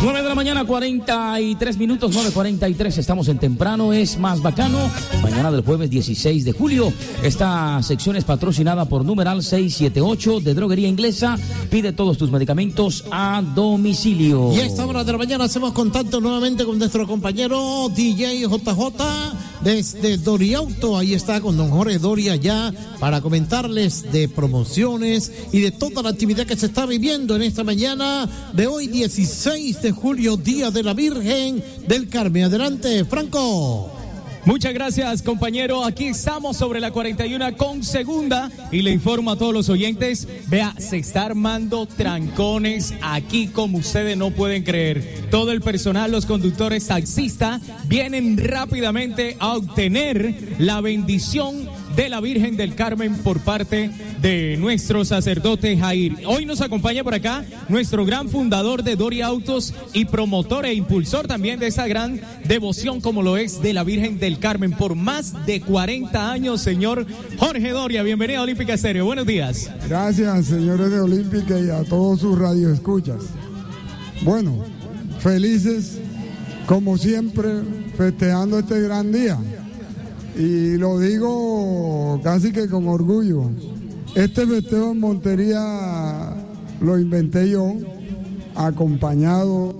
9 de la mañana, 43 minutos, 9:43, estamos en Temprano es Más Bacano. Mañana del jueves 16 de julio. Esta sección es patrocinada por Numeral 678 de Droguería Inglesa. Pide todos tus medicamentos a domicilio. Y a esta hora de la mañana hacemos contacto nuevamente con nuestro compañero DJ JJ desde Doriauto. Ahí está con don Jorge Doria ya para comentarles de promociones y de toda la actividad que se está viviendo en esta mañana de hoy 16 de julio, Día de la Virgen del Carmen. Adelante, Franco. Muchas gracias, compañero. Aquí estamos sobre la 41 con segunda y le informo a todos los oyentes, vea, se está armando trancones aquí como ustedes no pueden creer. Todo el personal, los conductores, taxistas, vienen rápidamente a obtener la bendición de la Virgen del Carmen por parte de nuestro sacerdote Jair. Hoy nos acompaña por acá nuestro gran fundador de Doria Autos y promotor e impulsor también de esa gran devoción como lo es de la Virgen del Carmen por más de 40 años, señor Jorge Doria. Bienvenido a Olímpica Estéreo. Buenos días. Gracias, señores de Olímpica y a todos sus radioescuchas. Bueno, felices como siempre festejando este gran día. Y lo digo casi que con orgullo. Este festejo en Montería lo inventé yo, acompañado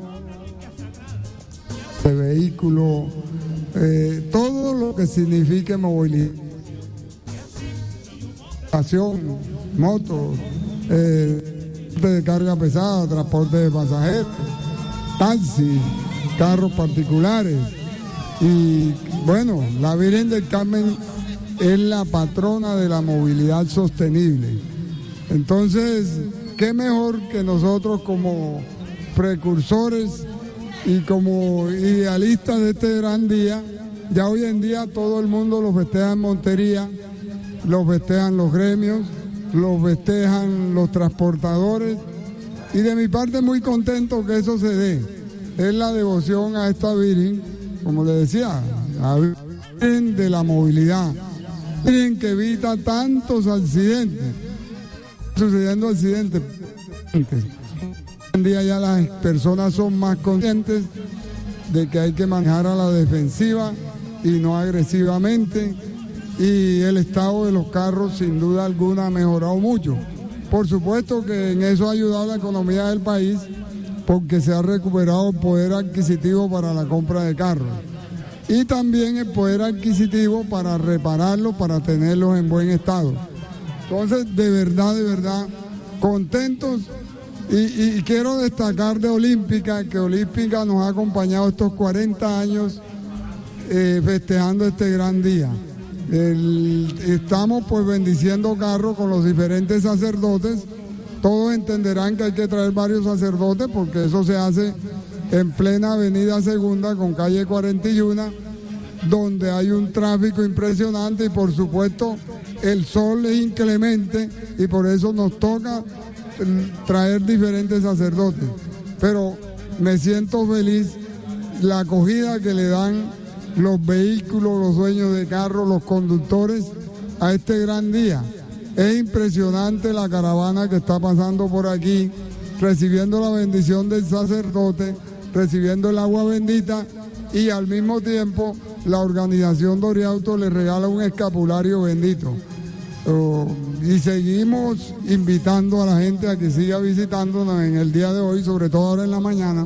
de vehículos, todo lo que signifique movilidad, motos, de carga pesada, transporte de pasajeros, taxis, carros particulares. Y bueno, la Virgen del Carmen es la patrona de la movilidad sostenible. Entonces, qué mejor que nosotros como precursores y como idealistas de este gran día. Ya hoy en día todo el mundo lo festeja en Montería, lo festejan los gremios, lo festejan los transportadores, y de mi parte muy contento que eso se dé. Es la devoción a esta Virgen, como le decía, la Virgen de la movilidad, Virgen que evita tantos accidentes, sucediendo accidentes. Hoy en día ya las personas son más conscientes de que hay que manejar a la defensiva y no agresivamente, y el estado de los carros sin duda alguna ha mejorado mucho. Por supuesto que en eso ha ayudado la economía del país, porque se ha recuperado el poder adquisitivo para la compra de carros y también el poder adquisitivo para repararlos, para tenerlos en buen estado. Entonces, de verdad, contentos, y quiero destacar de Olímpica, que Olímpica nos ha acompañado estos 40 años festejando este gran día. Estamos pues bendiciendo carros con los diferentes sacerdotes. Todos entenderán que hay que traer varios sacerdotes porque eso se hace en plena avenida Segunda con calle 41, donde hay un tráfico impresionante y por supuesto el sol es inclemente y por eso nos toca traer diferentes sacerdotes. Pero me siento feliz la acogida que le dan los vehículos, los dueños de carros, los conductores a este gran día. Es impresionante la caravana que está pasando por aquí, recibiendo la bendición del sacerdote, recibiendo el agua bendita, y al mismo tiempo la organización Doriauto le regala un escapulario bendito. Y seguimos invitando a la gente a que siga visitándonos en el día de hoy, sobre todo ahora en la mañana,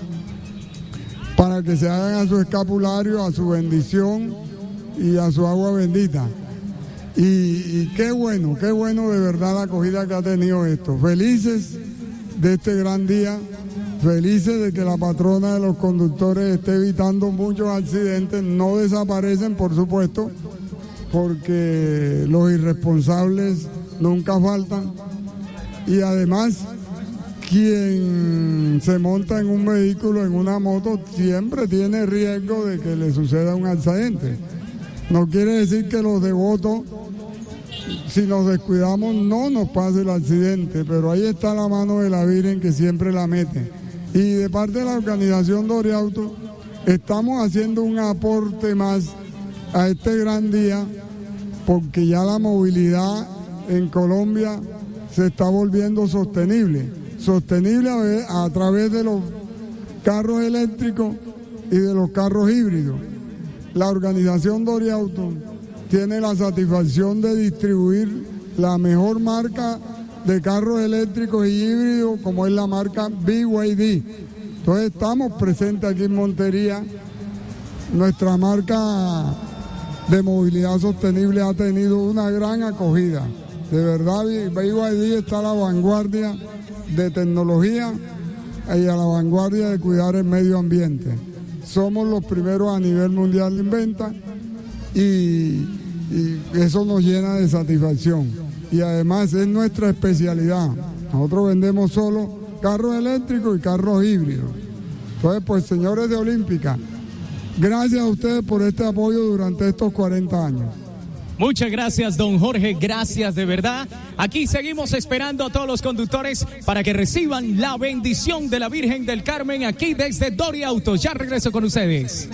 para que se hagan a su escapulario, a su bendición y a su agua bendita. Y qué bueno de verdad la acogida que ha tenido esto. Felices de este gran día, felices de que la patrona de los conductores esté evitando muchos accidentes. No desaparecen, por supuesto, porque los irresponsables nunca faltan. Y además, quien se monta en un vehículo, en una moto, siempre tiene riesgo de que le suceda un accidente. No quiere decir que los devotos, si nos descuidamos, no nos pase el accidente, pero ahí está la mano de la Virgen que siempre la mete. Y de parte de la organización Doriauto, estamos haciendo un aporte más a este gran día, porque ya la movilidad en Colombia se está volviendo sostenible a través de los carros eléctricos y de los carros híbridos. La organización Doriauto tiene la satisfacción de distribuir la mejor marca de carros eléctricos y híbridos, como es la marca BYD. Entonces estamos presentes aquí en Montería. Nuestra marca de movilidad sostenible ha tenido una gran acogida. De verdad, BYD está a la vanguardia de tecnología y a la vanguardia de cuidar el medio ambiente. Somos los primeros a nivel mundial en venta y eso nos llena de satisfacción. Y además es nuestra especialidad. Nosotros vendemos solo carros eléctricos y carros híbridos. Entonces, pues, señores de Olímpica, gracias a ustedes por este apoyo durante estos 40 años. Muchas gracias, don Jorge, gracias de verdad. Aquí seguimos esperando a todos los conductores para que reciban la bendición de la Virgen del Carmen aquí desde Doriauto. Ya regreso con ustedes.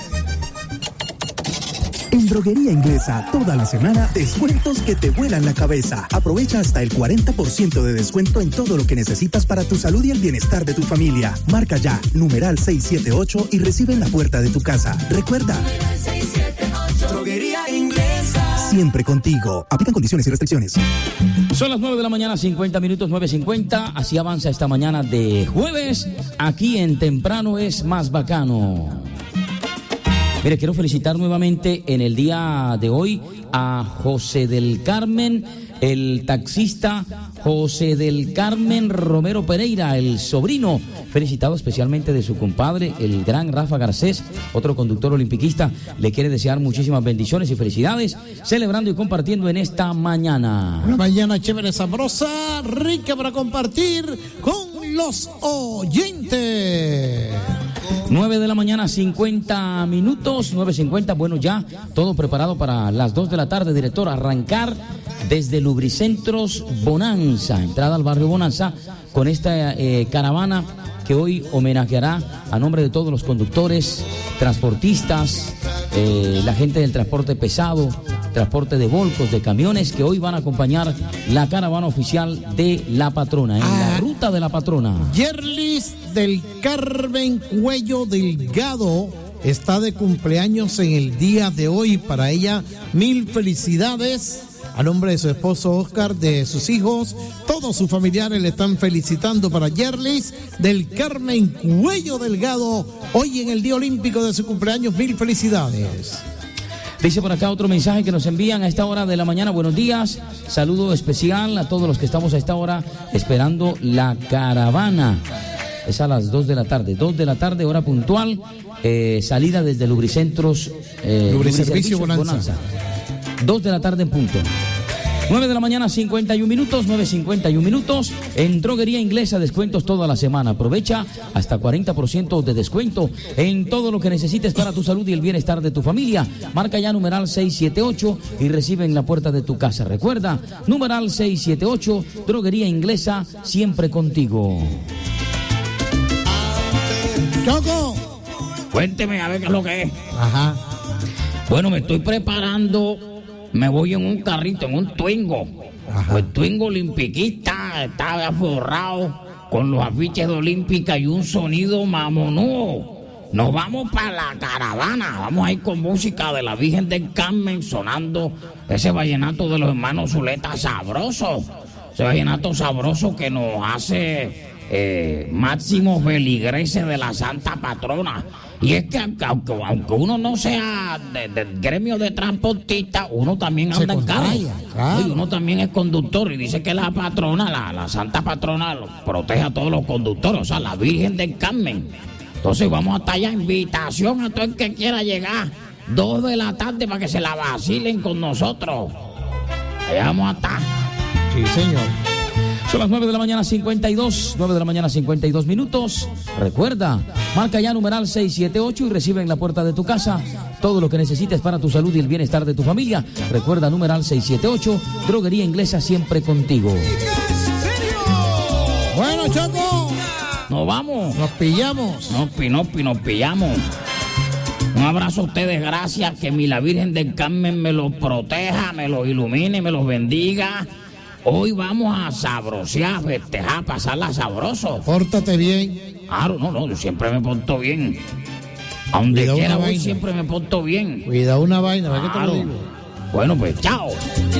En Droguería Inglesa, toda la semana, descuentos que te vuelan la cabeza. Aprovecha hasta el 40% de descuento en todo lo que necesitas para tu salud y el bienestar de tu familia. Marca ya, numeral 678 y recibe en la puerta de tu casa. Recuerda, 678, Droguería Inglesa. Siempre contigo. Aplican condiciones y restricciones. Son las 9 de la mañana, 50 minutos, 9:50. Así avanza esta mañana de jueves. Aquí en Temprano es Más Bacano. Mire, quiero felicitar nuevamente en el día de hoy a José del Carmen, el taxista José del Carmen Romero Pereira, el sobrino, felicitado especialmente de su compadre, el gran Rafa Garcés, otro conductor olimpiquista. Le quiere desear muchísimas bendiciones y felicidades, celebrando y compartiendo en esta mañana. Una mañana chévere, sabrosa, rica para compartir con los oyentes. 9 de la mañana, 50 minutos, 9:50. Bueno, ya todo preparado para las 2 de la tarde, director. Arrancar desde Lubricentros Bonanza, entrada al barrio Bonanza, con esta caravana que hoy homenajeará a nombre de todos los conductores, transportistas, la gente del transporte pesado, transporte de volcos, de camiones, que hoy van a acompañar la caravana oficial de la patrona, en la ruta de la patrona. Yerlis del Carmen Cuello Delgado está de cumpleaños en el día de hoy. Para ella, 1000 felicidades. A nombre de su esposo Oscar, de sus hijos, todos sus familiares le están felicitando para Yerlis del Carmen Cuello Delgado. Hoy en el Día Olímpico de su cumpleaños, 1000 felicidades. Dice por acá otro mensaje que nos envían a esta hora de la mañana. Buenos días, saludo especial a todos los que estamos a esta hora esperando la caravana. Es a las 2 de la tarde, 2 de la tarde, hora puntual, salida desde Lubricentros, Lubriservicio Bonanza. 2 de la tarde en punto. 9 de la mañana, 51 minutos, 9:51 minutos. En Droguería Inglesa, descuentos toda la semana. Aprovecha hasta 40% de descuento en todo lo que necesites para tu salud y el bienestar de tu familia. Marca ya numeral 678 y recibe en la puerta de tu casa. Recuerda, numeral 678, Droguería Inglesa, siempre contigo. ¡Choco! Cuénteme a ver qué es lo que es. Ajá. Bueno, me estoy preparando. Me voy en un carrito, en un Twingo. Ajá. El Twingo olimpiquista está forrado con los afiches de Olímpica y un sonido mamonudo. Nos vamos para la caravana. Vamos a ir con música de la Virgen del Carmen, sonando ese vallenato de los hermanos Zuleta sabroso. Ese vallenato sabroso que nos hace máximos feligreses de la Santa Patrona. Y es que aunque uno no sea del gremio de transportistas, uno también anda en carro. Claro. Y uno también es conductor. Y dice que la patrona, la Santa Patrona, protege a todos los conductores, o sea, la Virgen del Carmen. Entonces vamos hasta allá. Invitación a todo el que quiera llegar. 2 de la tarde para que se la vacilen con nosotros. Allá vamos a estar. Sí, señor. Son las 9 de la mañana, 52, 9 de la mañana, 52 minutos. Recuerda, marca ya numeral 678 y recibe en la puerta de tu casa todo lo que necesites para tu salud y el bienestar de tu familia. Recuerda, numeral 678, Droguería Inglesa, siempre contigo. Bueno, Choco, Nos vamos. nos pillamos. Nos pillamos. Un abrazo a ustedes, gracias. Que la Virgen del Carmen me los proteja, me los ilumine, me los bendiga. Hoy vamos a sabrosear, festejar, pasarla sabroso. Pórtate bien. Claro, no, yo siempre me porto bien. A donde Cuidado quiera una voy, vaina. siempre me porto bien. Cuidado una vaina, ¿para qué te lo Claro. digo? Bueno, pues, chao.